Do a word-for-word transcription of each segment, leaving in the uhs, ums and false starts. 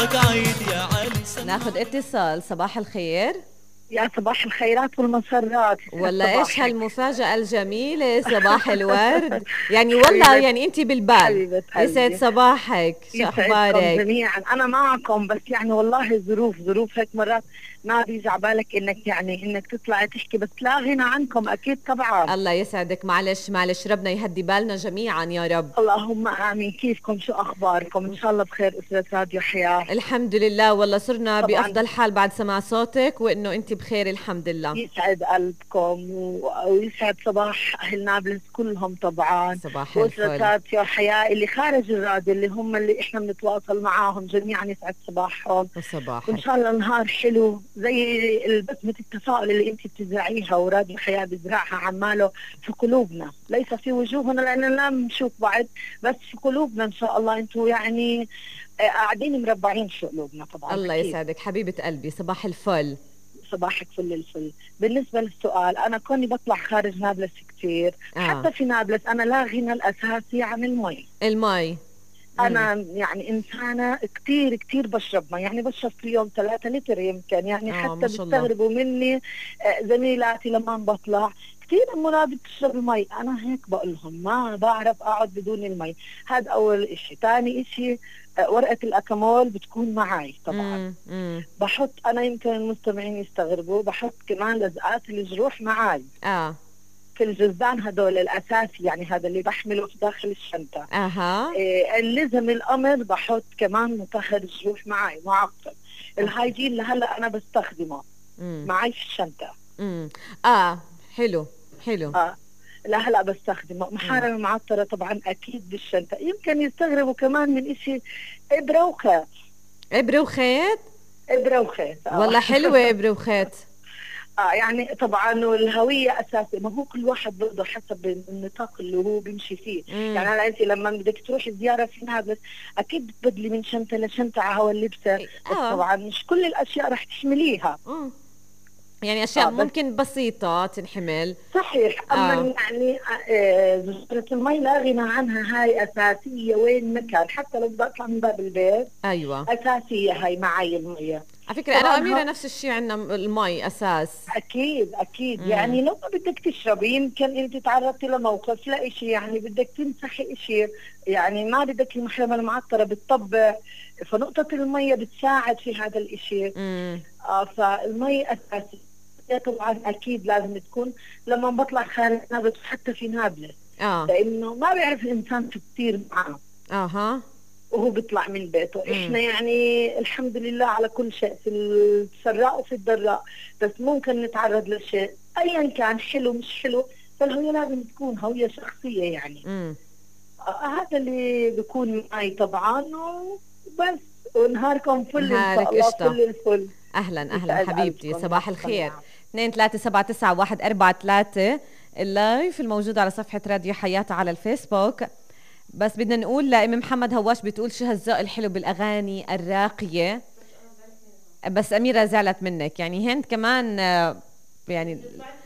لك عيد يا علي. ناخد اتصال. صباح الخير. يا صباح الخيرات والمسرات. ولا ايش هالمفاجأة الجميلة؟ صباح الورد يعني والله حبيبة يعني انت بالبال. حبيبة يسعد قلبي، صباحك، شو يسعدكم اخبارك؟ جميعا. انا معكم، بس يعني والله الظروف ظروف هيك مرات ما بيجي على بالك انك يعني انك تطلعي تحكي، بس لا غنى عنكم اكيد طبعا. الله يسعدك. معلش معلش، ربنا يهدي بالنا جميعا يا رب. اللهم امين. كيفكم؟ شو اخباركم؟ ان شاء الله بخير اسرة راديو حياة. الحمد لله، والله صرنا طبعا بأفضل حال بعد سماع صوتك، وإنه أنت بخير الحمد لله. يسعد قلبكم و- ويسعد صباح اهل نابلس كلهم طبعا، صباح واسرة الفل. راديو حياة اللي خارج الراديو اللي هم اللي احنا بنتواصل معاهم جميعا، يسعد صباحهم. وان وصباحك. شاء الله نهار حلو زي البسمة التفاؤل اللي انت بتزرعيها وراديو حياة بزرعها عماله في قلوبنا، ليس في وجوهنا لان لا بنشوف بعض، بس في قلوبنا ان شاء الله. انتم يعني آه، قاعدين مربعين في قلوبنا طبعا. الله اكيد. يسعدك حبيبة قلبي، صباح الفل. صباحك فل الفل. بالنسبة للسؤال، أنا كوني بطلع خارج نابلس كثير. آه. حتى في نابلس أنا لا غنى الأساسي عن المي. المي. أنا يعني إنسانة كثير كثير بشرب مي، يعني بشرب في اليوم ثلاثة لتر يمكن، يعني آه حتى ما شاء الله. بيستغربوا مني آه، زميلاتي لما بطلع كثير منى بتشرب المي. أنا هيك بقول لهم ما بعرف أقعد بدون المي. هذا أول إشي. ثاني إشي آه، ورقة الأكامول بتكون معي طبعا. مم. مم. بحط، انا يمكن المستمعين يستغربوا، بحط كمان لزقات الجروح معاي آه. في الجزدان هدول الاساسي، يعني هذا اللي بحمله في داخل الشنطه. أها. إيه اللزم الامر بحط كمان مطهر الجروح معي معقم. الهايجين لهلا انا بستخدمه مم. معي في الشنطه. مم. آه حلو حلو. اه لهلا بستخدمه. محارم المعطره طبعا اكيد بالشنطه. يمكن يستغربوا كمان من اشي، ابره وخيط. إبرة وخيط. ابره وخيط آه. والله حلوة إبرة وخيط. اه يعني طبعا والهويه اساسي، ما هو كل واحد برضه حسب النطاق اللي هو بيمشي فيه. مم. يعني هلا انت لما بدك تروحي زياره في نابلس اكيد بتبدلي من شنطه لشنطه على هوا اللبسه، إيه، بس آه. طبعا مش كل الاشياء رح تحمليها. مم. يعني أشياء اه بس ممكن بسيطة تنحمل. صحيح. اما آه. يعني آه، زجاجة المي لا غنى عنها، هاي اساسيه وين ما كان، حتى لو بدي اطلع من باب البيت أيوة. اساسيه هاي معي المية. على فكرة أنا طبعا وأميرة ها نفس الشيء، عندنا المي أساس. أكيد أكيد. مم. يعني لو ما بدك تشربي يمكن أنت تعرضتي لموقف لا إشي، يعني بدك تمسحي إشي، يعني ما بدك المحرمة المعطرة بتطبع، فنقطة المية بتساعد في هذا الإشي. مم. آه فالمي أساسي طبعا أكيد لازم تكون لما بطلع خارج نابلس، حتى في نابلس، آه. لأنه ما بيعرف الإنسان شو كثير معه أها. وهو بيطلع من بيته. مم. احنا يعني الحمد لله على كل شيء، في السراء وفي الضراء، بس ممكن نتعرض لشيء ايا كان حلو مش حلو، فالهوية لازم تكون هوية شخصية يعني. مم. آه هذا اللي بيكون معي طبعا. وبس، ونهاركم فل ان نهارك شاء الله قشطة. فل الفل. أهلا أهلا يسعد حبيبتي، قلبكم صباح مع الخير. السماعة. اثنين ثلاثة سبعة تسعة واحد أربعة ثلاثة اللايف الموجود على صفحة راديو حياة على الفيسبوك. بس بدنا نقول لأم محمد هواش بتقول شو هالذوق الحلو بالأغاني الراقية، بس أميرة زعلت منك. يعني هند كمان آه، يعني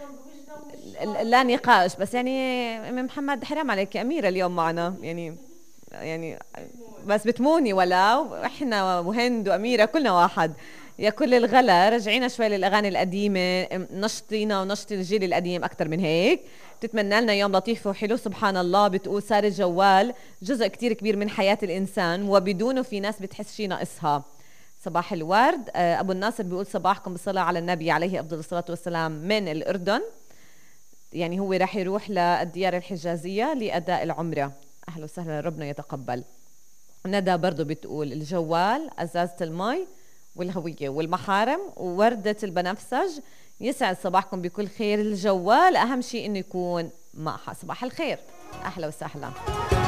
لا نقاش، بس يعني ام محمد حرام عليك يا أميرة اليوم معنا، يعني يعني بس بتموني ولا احنا وهند وأميرة كلنا واحد. يا كل الغلا رجعينا شوي للأغاني القديمة، نشطينا ونشطي الجيل القديم أكتر من هيك. بتتمنى لنا يوم لطيف وحلو. سبحان الله بتقول صار الجوال جزء كتير كبير من حياة الإنسان، وبدونه في ناس بتحس شي ناقصها. صباح الورد. أبو الناصر بيقول صباحكم بالصلاة على النبي عليه أفضل الصلاة والسلام من الأردن. يعني هو راح يروح للديار الحجازية لأداء العمرة. أهلا وسهلا، ربنا يتقبل. ندى برضو بتقول الجوال، أزازة المي، والهوية والمحارم ووردة البنفسج. يسعد صباحكم بكل خير. الجوال أهم شيء إنه يكون معها. صباح الخير. أهلا وسهلا.